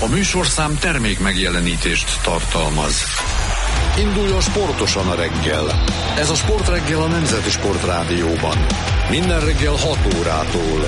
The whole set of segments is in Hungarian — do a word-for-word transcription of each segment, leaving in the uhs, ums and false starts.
A műsorszám termék megjelenítést tartalmaz. Induljon sportosan a reggel. Ez a Sportreggel a Nemzeti Sportrádióban. Minden reggel hat órától.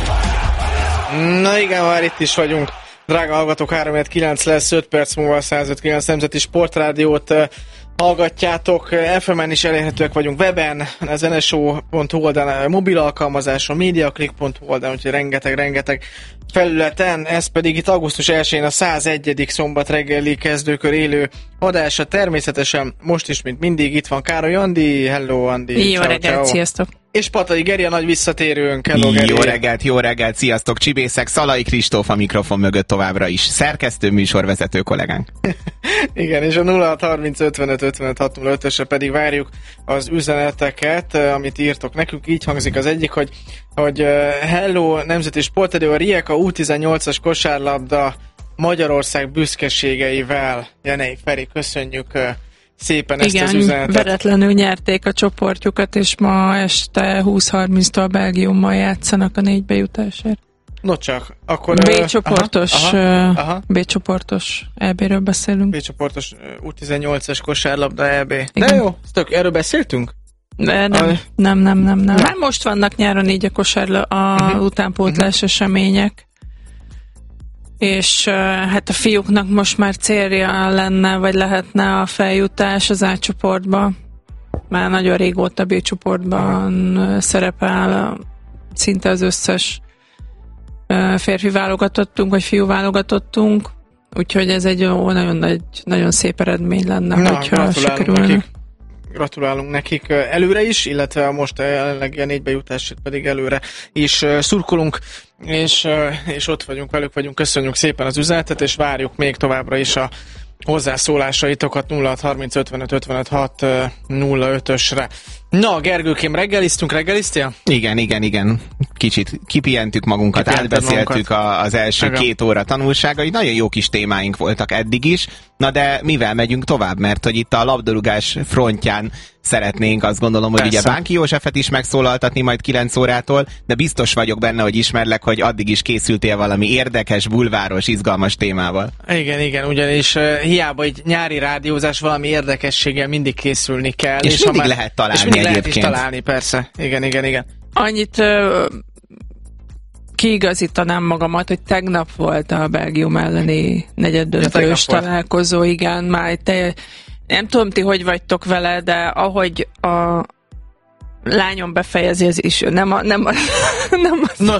Na igen, már itt is vagyunk. Drága hallgatók, három kilenc lesz, öt perc múlva a száz öt kilenc Nemzeti Sportrádiót hallgatjátok. ef emen is elérhetőek vagyunk weben, az en es o pont hu oldalán, mobil alkalmazáson, mediaclick pont hu oldalán, úgyhogy rengeteg-rengeteg felületen. Ez pedig itt augusztus elsején a százegyedik szombat reggeli kezdőkör élő adása. Természetesen most is, mint mindig, itt van Károly Andi. Hello, Andi. Jó reggelt, sziasztok. És Patai Geri, a nagy visszatérőnk. Hello, Geri. Jó reggelt, jó reggelt, sziasztok, csibészek. Szalai Kristóf a mikrofon mögött továbbra is. Szerkesztő, műsorvezető kollégánk. Igen, és a nulla hat harminc ötvenöt ötvenöt hat nulla ötösre pedig várjuk az üzeneteket, amit írtok nekünk. Így hangzik az egyik, hogy, hogy hello, Nemzeti Sportrádió, a Rijeka U tizennyolcas kosárlabda Magyarország büszkeségeivel. Jenei Feri, köszönjük szépen ezt Igen, az üzenetet. veretlenül nyerték a csoportjukat, és ma este húsz harminctól Belgiummal játszanak a négy bejutásért. No csak, akkor... B csoportos, aha, aha, aha. B csoportos é bé-ről beszélünk. B csoportos U tizennyolcas kosárlabda é bé. Igen. De jó, tök, erről beszéltünk? De nem, A... nem, nem, nem, nem. Hát most vannak nyáron így a kosárla, a uh-huh. utánpótlás uh-huh. események. És uh, hát a fiúknak most már célja lenne, vagy lehetne a feljutás az A csoportba. Már nagyon régóta B csoportban uh, szerepel uh, szinte az összes uh, férfi válogatottunk, vagy fiú válogatottunk. Úgyhogy ez egy ó, nagyon nagy, nagyon szép eredmény lenne, Na, hogyha sikerülne. Nekik. Gratulálunk nekik előre is, illetve a most jelenleg a négy bejutását pedig előre is szurkolunk, és, és ott vagyunk, velük vagyunk. Köszönjük szépen az üzenetet, és várjuk még továbbra is a hozzászólásaitokat nulla hat harminc ötvenöt ötvenöt hat nulla ötösre. Na, Gergőkém, reggeliztünk, reggeliztél? Igen, igen, igen. Kicsit kipihentük magunkat, Kipihented átbeszéltük magunkat. az első Igen. két óra tanulságai. Nagyon jó kis témáink voltak eddig is. Na de mivel megyünk tovább? Mert hogy itt a labdarúgás frontján szeretnénk, azt gondolom, hogy Persze. ugye Bánki Józsefet is megszólaltatni majd kilenc órától, de biztos vagyok benne, hogy ismerlek, hogy addig is készültél valami érdekes, bulváros, izgalmas témával. Igen, igen, ugyanis uh, hiába egy nyári rádiózás, valami érdekességgel mindig készülni kell. És, és mindig már, lehet találni és mindig egyébként. lehet is találni, persze. Igen, igen, igen. Annyit uh, kiigazítanám magamat, hogy tegnap volt a Belgium elleni negyeddöntős ja, találkozó, igen, már te, nem tudom ti, hogy vagytok vele, de ahogy a lányom befejezi, ez is nem a, nem a, nem a no